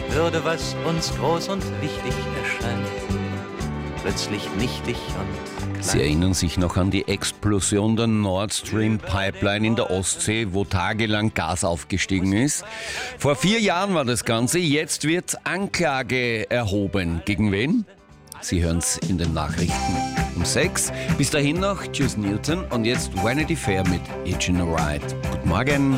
würde, was uns groß und wichtig erscheint, plötzlich nichtig und klein. Sie erinnern sich noch an die Explosion der Nord Stream Pipeline in der Ostsee, wo tagelang Gas aufgestiegen ist. Vor 4 Jahren war das Ganze. Jetzt wird Anklage erhoben. Gegen wen? Sie hören es in den Nachrichten um 6. Bis dahin noch Tschüss Newton und jetzt Vanity Fair mit Agent Wright. Guten Morgen.